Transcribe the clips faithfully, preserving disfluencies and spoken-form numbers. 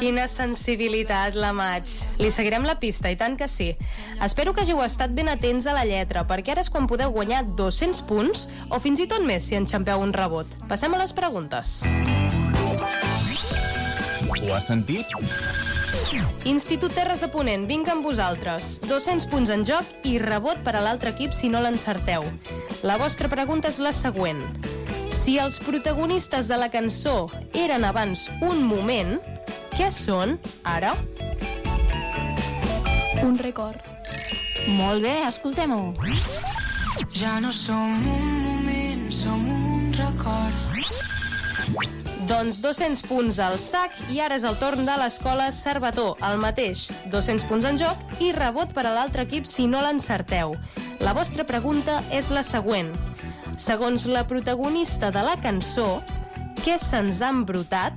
Quina sensibilitat, la Maig. Li seguirem la pista, i tant que sí. Espero que hàgiu estat ben atents a la lletra, perquè ara és quan podeu guanyar dos-cents punts o fins i tot més si enxampeu un rebot. Passem a les preguntes. Ho has sentit? Institut Terres de Ponent, vinc amb vosaltres. dos-cents punts en joc i rebot per a l'altre equip si no l'encerteu. La vostra pregunta és la següent. Si els protagonistes de la cançó eren abans un moment, què són ara? Un record. Molt bé, escoltem-ho. Ja no som un moment, som un record. Doncs dos-cents punts al sac i ara és el torn de l'escola Cervetó. El mateix, dos-cents punts en joc i rebot per a l'altre equip si no l'encerteu. La vostra pregunta és la següent. Segons la protagonista de la cançó, què se'ns ha embrutat?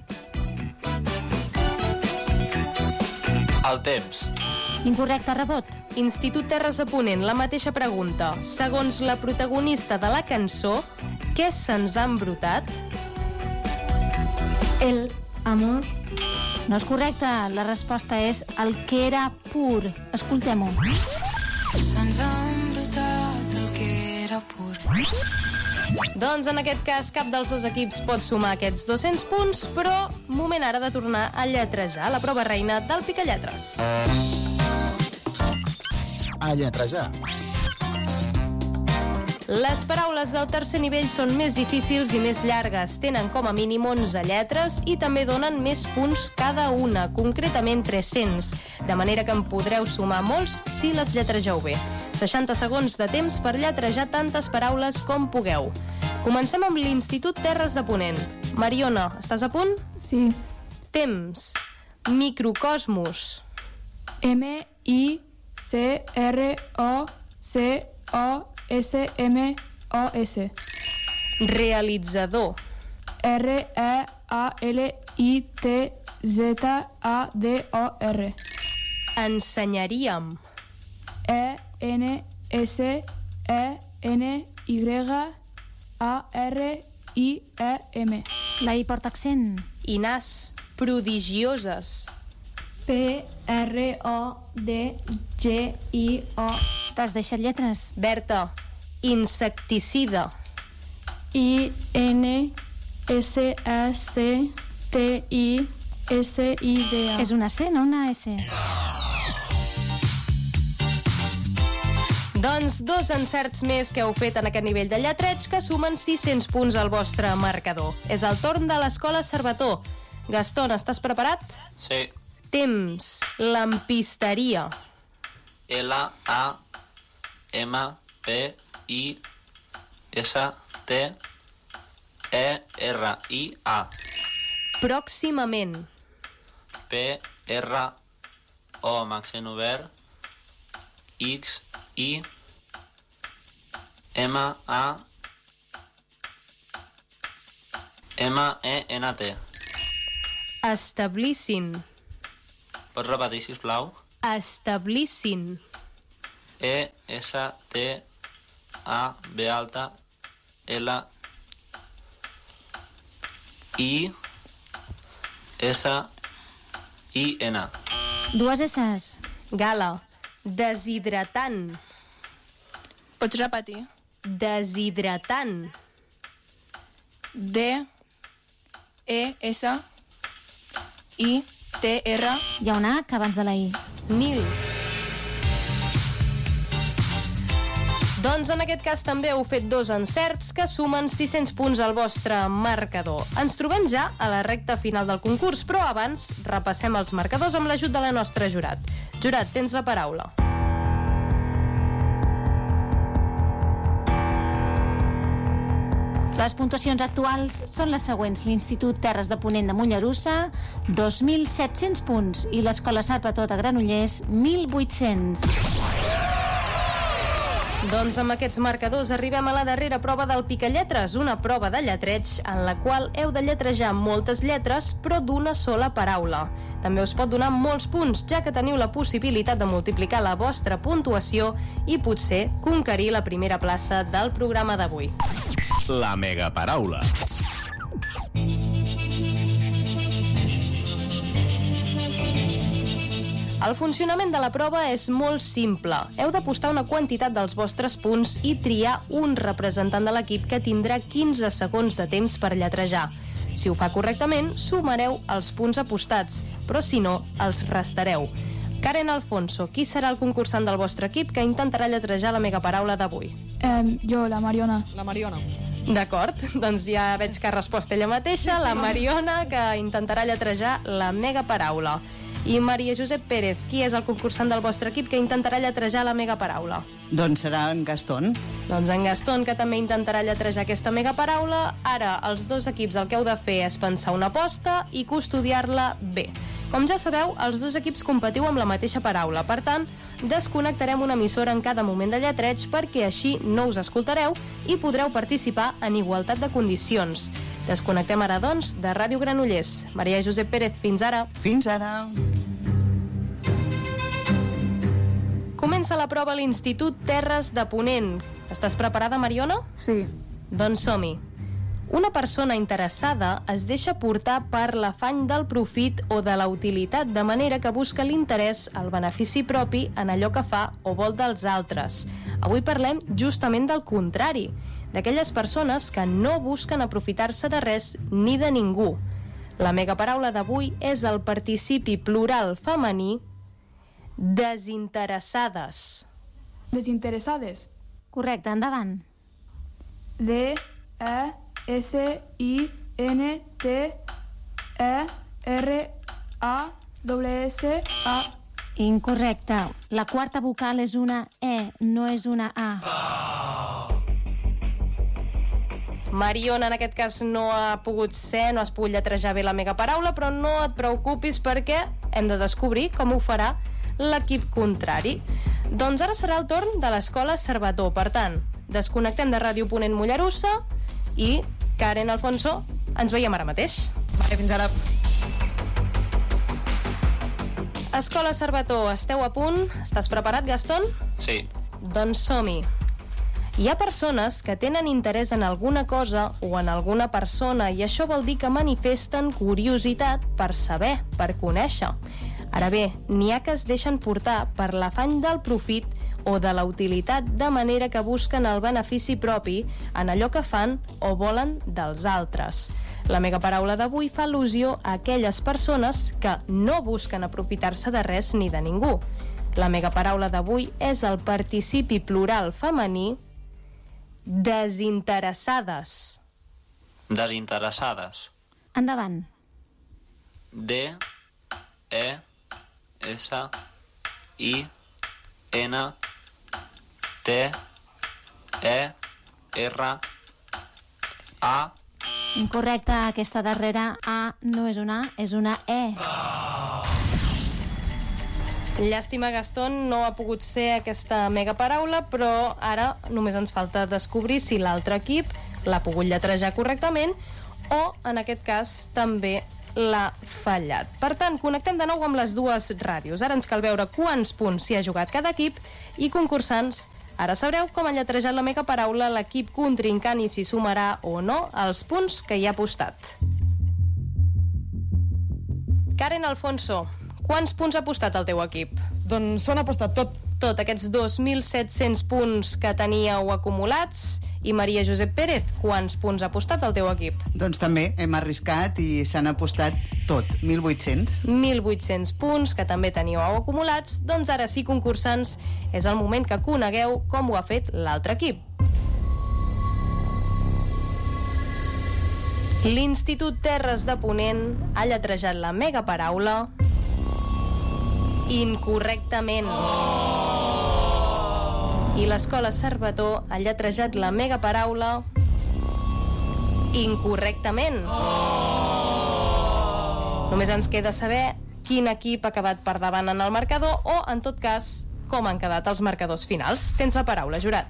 El temps. Incorrecte, rebot. Institut Terres de Ponent, la mateixa pregunta. Segons la protagonista de la cançó, què se'ns ha embrutat? El amor. No és correcte, la resposta és el que era pur. Escoltem-ho. Se'ns ha embrutat el que era pur. Doncs en aquest cas cap dels dos equips pot sumar aquests dos-cents punts, però moment ara de tornar a lletrejar la prova reina del Picalletres. A lletrejar. Les paraules del tercer nivell són més difícils i més llargues, tenen com a mínim onze lletres i també donen més punts cada una, concretament tres-cents, de manera que en podreu sumar molts si les lletregeu bé. seixanta segons de temps per lletrejar tantes paraules com pugueu. Comencem amb l'Institut Terres de Ponent. Mariona, estàs a punt? Sí. Temps. Microcosmos. M I C R O C O S M O S. Realitzador. R E A L I T Z A D O R. Ensenyaríem. E N S E N Y A R I E M. La I porta accent. Inas. Prodigioses. P R O D G I O. T'has deixat lletres. Berta. Insecticida. I N S E C T I S I D A. És una C, no una S. Doncs dos encerts més que heu fet en aquest nivell de lletreig que sumen sis-cents punts al vostre marcador. És el torn de l'escola Cervetó. Gaston, estàs preparat? Sí. Temps. Lampisteria. L A M P I S T E R I A. Pròximament. P R O amb accent obert X I M A M E N T. Establissin. Pots repetir, sisplau? Establissin. E S T A B alta L I S I N. Dues S's. Gala. Deshidratant. Pots repetir? Deshidratant. D E S I T R. Hi ha una H abans de la I. Nil. Doncs en aquest cas també heu fet dos encerts que sumen sis-cents punts al vostre marcador. Ens trobem ja a la recta final del concurs, però abans repassem els marcadors amb l'ajut de la nostra Jurat. Jurat, tens la paraula. Les puntuacions actuals són les següents. L'Institut Terres de Ponent de Mollerussa, dos mil set-cents punts, i l'Escola Cervetó de Granollers, mil vuit-cents. Doncs amb aquests marcadors arribem a la darrera prova del Picalletres, una prova de lletreig en la qual heu de lletrejar moltes lletres però d'una sola paraula. També us pot donar molts punts, ja que teniu la possibilitat de multiplicar la vostra puntuació i potser conquerir la primera plaça del programa d'avui. La megaparaula. El funcionament de la prova és molt simple. Heu d'apostar una quantitat dels vostres punts i triar un representant de l'equip que tindrà quinze segons de temps per lletrejar. Si ho fa correctament, sumareu els punts apostats, però si no, els restareu. Karen Alfonso, qui serà el concursant del vostre equip que intentarà lletrejar la megaparaula d'avui? Eh, jo, la Mariona. La Mariona. D'acord, doncs ja veig que ha respost ella mateixa, la Mariona, que intentarà lletrejar la megaparaula. I Maria Josep Pérez, qui és el concursant del vostre equip que intentarà lletrejar la megaparaula? Doncs serà en Gaston. Doncs en Gaston, que també intentarà lletrejar aquesta megaparaula. Ara, els dos equips el que heu de fer és pensar una aposta i custodiar-la bé. Com ja sabeu, els dos equips competiu amb la mateixa paraula. Per tant, desconnectarem una emissora en cada moment de lletreig perquè així no us escoltareu i podreu participar en igualtat de condicions. Desconnectem ara, doncs, de Ràdio Granollers. Maria Josep Pérez, fins ara. Fins ara. Comença la prova a l'Institut Terres de Ponent. Estàs preparada, Mariona? Sí. Doncs som-hi. Una persona interessada es deixa portar per l'afany del profit o de la utilitat, de manera que busca l'interès, el benefici propi en allò que fa o vol dels altres. Avui parlem justament del contrari, d'aquelles persones que no busquen aprofitar-se de res ni de ningú. La megaparaula d'avui és el participi plural femení desinteressades. Desinteressades. Correcte, endavant. D, E, S, I, N, T, E, R, A, W, S, A. Incorrecte. La quarta vocal és una E, no és una A. Mariona, en aquest cas, no ha pogut ser, no has pogut lletrejar bé la megaparaula, però no et preocupis perquè hem de descobrir com ho farà l'equip contrari. Doncs ara serà el torn de l'Escola Cervató. Per tant, desconnectem de Ràdio Ponent Mollerussa i, Karen Alfonso, ens veiem ara mateix. Vale, fins ara. Escola Cervató, esteu a punt? Estàs preparat, Gaston? Sí. Doncs som-hi. Hi ha persones que tenen interès en alguna cosa o en alguna persona i això vol dir que manifesten curiositat per saber, per conèixer. Ara bé, n'hi ha que es deixen portar per l'afany del profit o de la utilitat, de manera que busquen el benefici propi en allò que fan o volen dels altres. La megaparaula d'avui fa al·lusió a aquelles persones que no busquen aprofitar-se de res ni de ningú. La megaparaula d'avui és el participi plural femení desinteressades. Desinteressades. Endavant. D, E, S, I, N, T, E, R, A. Incorrecte, aquesta darrera A no és una A, és una E. Llàstima, Gaston, no ha pogut ser aquesta megaparaula, però ara només ens falta descobrir si l'altre equip l'ha pogut lletrejar correctament o, en aquest cas, també l'ha fallat. Per tant, connectem de nou amb les dues ràdios. Ara ens cal veure quants punts s'hi ha jugat cada equip i, concursants, ara sabreu com ha lletrejat la megaparaula l'equip contrincant i si sumarà o no els punts que hi ha apostat. Karen Alfonso, quants punts ha apostat el teu equip? Doncs s'ho han apostat tot. Tot, aquests dos mil set-cents punts que teníeu acumulats. I Maria Josep Pérez, quants punts ha apostat el teu equip? Doncs també hem arriscat i s'han apostat tot, mil vuit-cents. mil vuit-cents punts que també teníeu acumulats. Doncs ara sí, concursants, és el moment que conegueu com ho ha fet l'altre equip. L'Institut Terres de Ponent ha lletrejat la megaparaula incorrectament. I l'Escola Cervató ha lletrejat la megaparaula incorrectament. Només ens queda saber quin equip ha quedat per davant en el marcador o, en tot cas, com han quedat els marcadors finals. Tens la paraula, jurat.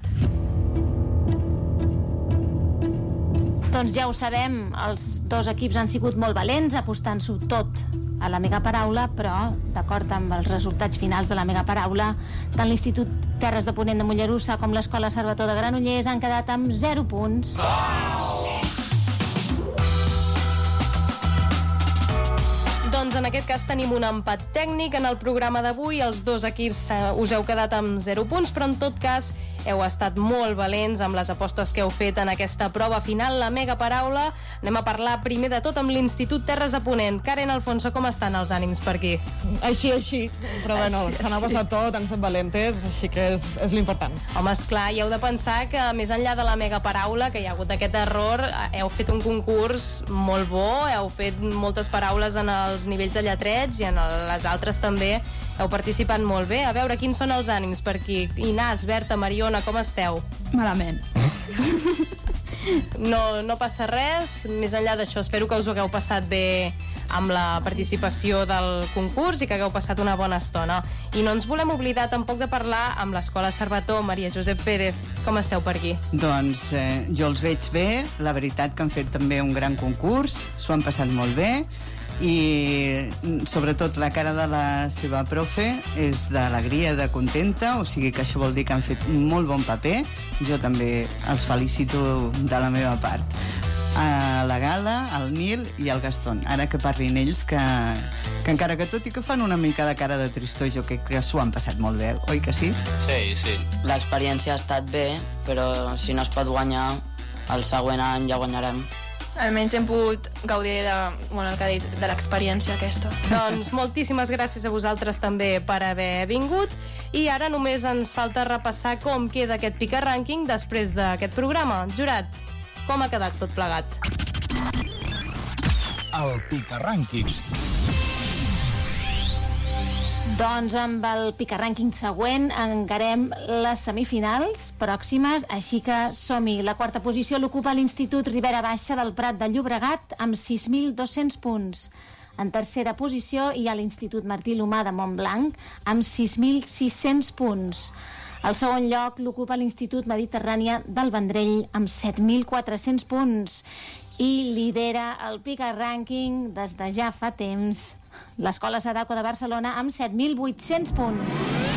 Doncs ja ho sabem, els dos equips han sigut molt valents, apostant-s'ho tot a la megaparaula, però, d'acord amb els resultats finals de la megaparaula, tant l'Institut Terres de Ponent de Mollerussa com l'Escola Cervató de Granollers han quedat amb zero punts. Doncs en aquest cas tenim un empat tècnic en el programa d'avui. Els dos equips us heu quedat amb zero punts, però en tot cas heu estat molt valents amb les apostes que heu fet en aquesta prova final, la mega paraula. Anem a parlar primer de tot amb l'Institut Terres de Ponent. Karen Alfonso, com estan els ànims per aquí? Així, així. Però bueno, Així, s'han així. apostat tot, han estat valentes, així que és, és l'important. Home, esclar, i heu de pensar que més enllà de la mega paraula, que hi ha hagut aquest error, heu fet un concurs molt bo, heu fet moltes paraules en els nivells de lletreig i en les altres també heu participat molt bé. A veure, quins són els ànims per aquí? Inàs, Berta, Mariona, com esteu? Malament. No, no passa res. Més enllà d'això, espero que us ho hagueu passat bé amb la participació del concurs i que hagueu passat una bona estona. I no ens volem oblidar tampoc de parlar amb l'Escola Cervató. Maria Josep Pérez, com esteu per aquí? Doncs eh, jo els veig bé, la veritat que han fet també un gran concurs, s'ho han passat molt bé, i sobretot la cara de la seva profe és d'alegria, de contenta, o sigui que això vol dir que han fet un molt bon paper. Jo també els felicito de la meva part. A la Gala, al Nil i al Gaston. Ara que parlin ells, que, que encara que tot i que fan una mica de cara de tristor, jo crec que s'ho han passat molt bé, oi que sí? Sí, sí. L'experiència ha estat bé, però si no es pot guanyar, el següent any ja guanyarem. Almenys hem pogut gaudir de, bueno, el que ha dit, de l'experiència aquesta. Doncs moltíssimes gràcies a vosaltres també per haver vingut. I ara només ens falta repassar com queda aquest Pica Rànquing després d'aquest programa. Jurat, com ha quedat tot plegat? El Pica Rànquing. Doncs amb el Pica Rànquing següent encarem les semifinals pròximes, així que som-hi. La quarta posició l'ocupa l'Institut Ribera Baixa del Prat de Llobregat amb sis mil dos-cents punts. En tercera posició hi ha l'Institut Martí L'Humà de Montblanc amb sis mil sis-cents punts. El segon lloc l'ocupa l'Institut Mediterrània del Vendrell amb set mil quatre-cents punts. I lidera el Pica Rànquing des de ja fa temps l'Escola Sadako de Barcelona amb set mil vuit-cents punts.